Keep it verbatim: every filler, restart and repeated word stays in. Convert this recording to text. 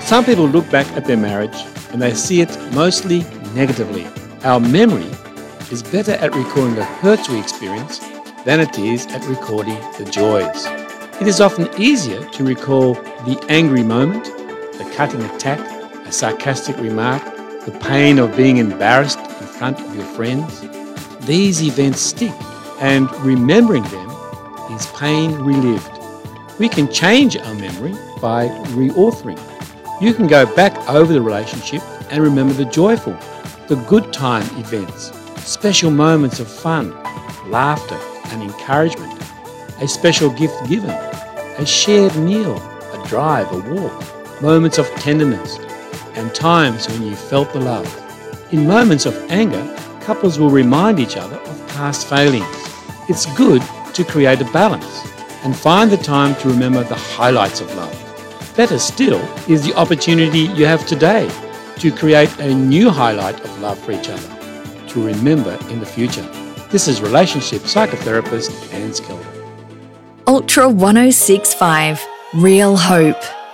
Some people look back at their marriage and they see it mostly negatively. Our memory is better at recalling the hurts we experience than it is at recording the joys. It is often easier to recall the angry moment, the cutting attack, a sarcastic remark, the pain of being embarrassed in front of your friends. These events stick, and remembering them is pain relived. We can change our memory by reauthoring. You can go back over the relationship and remember the joyful, the good time events, special moments of fun, laughter and encouragement, a special gift given, a shared meal, a drive, a walk, moments of tenderness, and times when you felt the love. In moments of anger, couples will remind each other of past failings. It's good to create a balance and find the time to remember the highlights of love. Better still is the opportunity you have today to create a new highlight of love for each other to remember in the future. This is relationship psychotherapist Anne Skelton. Ultra one oh six point five, Real Hope.